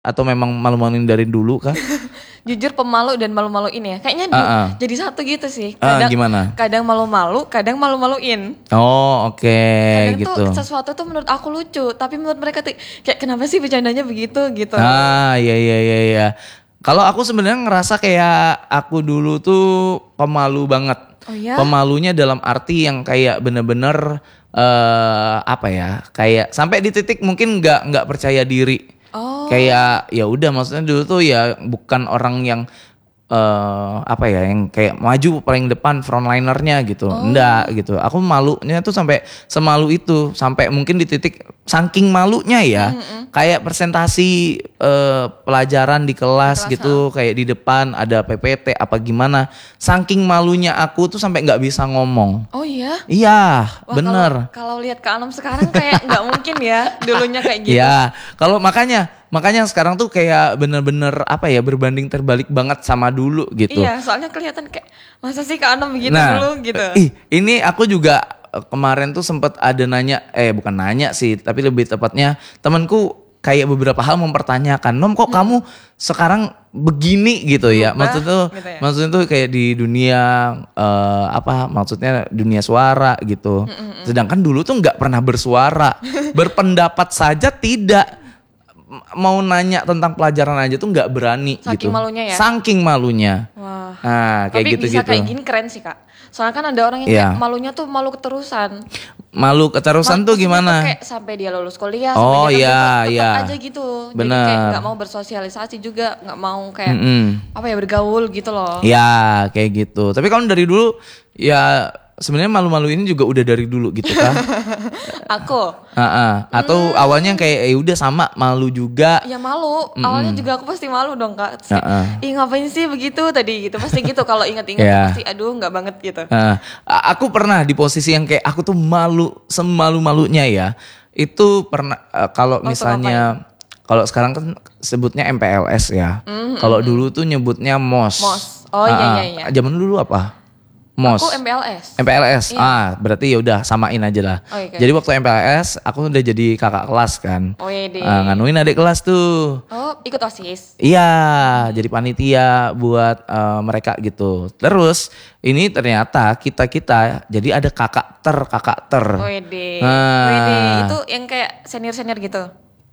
Atau memang malu-maluin dari dulu kah? Jujur pemalu dan malu-maluin ya. Kayaknya jadi satu gitu sih. Gimana? Kadang malu-malu, kadang malu-maluin. Oh oke, Kadang gitu. tuh sesuatu tuh menurut aku lucu, tapi menurut mereka tuh kayak kenapa sih bercandanya begitu gitu. Iya. Kalau aku sebenarnya ngerasa kayak aku dulu tuh pemalu banget. Oh ya? Pemalunya dalam arti yang kayak bener-bener apa ya? Kayak sampai di titik mungkin nggak percaya diri. Oh. Kayak ya udah, maksudnya dulu tuh ya bukan orang yang apa ya, yang kayak maju paling depan frontlinernya gitu. Enggak gitu. Aku malunya tuh sampai semalu itu, sampai mungkin di titik saking malunya ya. Kayak presentasi pelajaran di kelas gitu, kayak di depan ada PPT apa gimana. Saking malunya aku tuh sampai nggak bisa ngomong. Oh iya? Iya, Wah, bener. Kalau lihat Kak Anom sekarang kayak nggak mungkin ya dulunya kayak gitu. Iya, kalau makanya sekarang tuh kayak bener-bener apa ya, berbanding terbalik banget sama dulu gitu. Iya, soalnya kelihatan kayak masa sih Kak Anom begitu dulu gitu. Ini aku juga kemarin tuh sempet ada nanya, bukan nanya sih, tapi lebih tepatnya temanku kayak beberapa hal mempertanyakan, Nom kok kamu sekarang begini gitu ya? Maksudnya tuh kayak di dunia maksudnya dunia suara gitu. Sedangkan dulu tuh nggak pernah bersuara, berpendapat saja tidak. Mau nanya tentang pelajaran aja tuh nggak berani. Saking gitu. malunya ya? Saking malunya. Wah. Nah, kayak gitu-gitu. Tapi bisa kayak gini keren sih Kak. Soalnya kan ada orang yang kayak malunya tuh malu keterusan. Malu keterusan tuh gimana? Kayak sampai dia lulus kuliah, Oh sampai dia iya. aja gitu. Bener. Jadi kayak nggak mau bersosialisasi juga, nggak mau kayak bergaul gitu loh. Ya kayak gitu. Tapi kalau dari dulu ya sebenarnya malu-malu ini juga udah dari dulu gitu kan? Aku? Atau awalnya kayak udah sama malu juga? Ya malu. Awalnya juga aku pasti malu dong Kak. Ih ngapain sih begitu tadi gitu. Pasti gitu kalau ingat-ingat pasti aduh nggak banget gitu. Aku pernah di posisi yang kayak aku tuh malu semalu-malunya ya. Itu pernah kalau misalnya kalau sekarang kan sebutnya MPLS ya. Kalau dulu tuh nyebutnya MOS. Oh iya. Zaman dulu apa? MOS. Aku MPLS. MPLS. Iya. Berarti ya udah samain aja lah. Okay. Jadi waktu MPLS aku udah jadi kakak kelas kan. Oh iya deh. Nganuin adik kelas tuh. Oh, ikut OSIS. Iya, jadi panitia buat mereka gitu. Terus ini ternyata kita jadi ada kakak ter. Oh iya deh. Itu yang kayak senior gitu.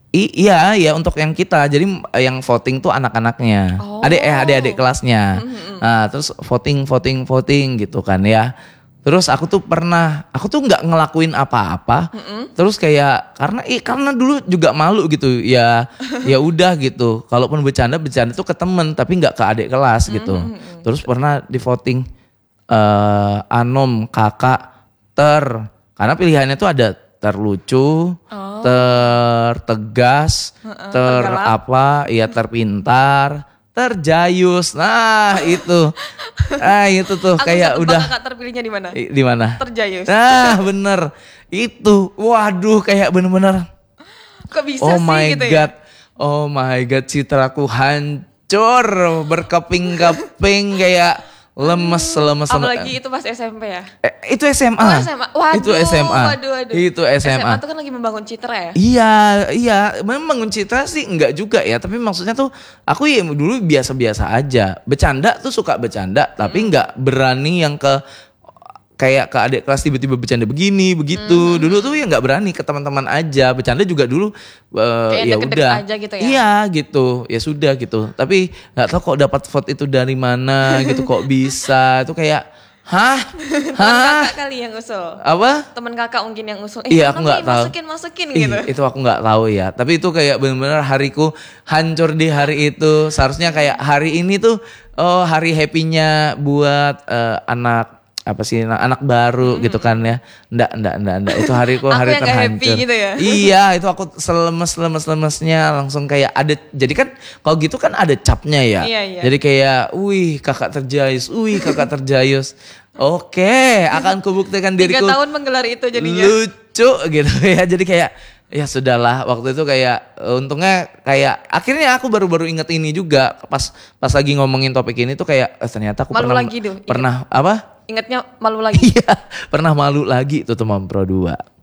Iya untuk yang kita. Jadi yang voting tuh anak-anaknya. Adik-adik kelasnya. Nah, terus voting gitu kan ya. Terus aku tuh nggak ngelakuin apa-apa. Terus kayak karena dulu juga malu gitu ya. Ya udah gitu. Kalaupun bercanda tuh ke temen tapi nggak ke adik kelas gitu. Terus pernah di voting Anom, kakak, ter. Karena pilihannya tuh ada terlucu, tertegas, terpintar, terjayus. Nah, itu. Itu tuh kayak udah. Kakak terpilihnya di mana? Di mana? Terjayus. Nah, bener. Itu. Waduh, kayak bener-bener. Kok bisa sih gitu ya? Oh my god, citraku hancur, berkeping-keping kayak lemes. Apalagi itu pas SMP ya? Itu SMA. Oh, SMA. Waduh, itu SMA. Waduh. Itu SMA. SMA tuh kan lagi membangun citra ya? Iya. Membangun citra sih enggak juga ya. Tapi maksudnya tuh aku ya dulu biasa-biasa aja. Bercanda tuh suka bercanda. Tapi enggak berani yang kayak ke adik kelas tiba-tiba bercanda begini, begitu. Dulu tuh ya enggak berani, ke teman-teman aja. Bercanda juga dulu ya udah. Aja gitu ya? Iya gitu. Ya sudah gitu. Tapi enggak tahu kok dapat vote itu dari mana gitu, kok bisa. Itu kayak Temen kakak kali yang usul. Apa? Temen kakak mungkin yang usul. Iya aku nggak tahu. Masukin gitu. Itu aku nggak tahu ya. Tapi itu kayak benar-benar hariku hancur di hari itu. Seharusnya kayak hari ini tuh hari happy-nya buat anak baru gitu kan ya. Nggak. Itu hariku hari terhancur. Happy gitu ya? Iya, itu aku lemesnya langsung kayak ada. Jadi kan kalau gitu kan ada capnya ya. Iya. Jadi kayak, kakak terjayus. Oke, akan kubuktikan diriku. 3 tahun menggelar itu jadinya. Lucu gitu ya. Jadi kayak ya sudahlah, waktu itu kayak untungnya kayak akhirnya aku baru inget ini juga pas lagi ngomongin topik ini tuh kayak ternyata aku pernah apa? Ingatnya malu lagi. Iya, pernah malu lagi itu teman Pro 2.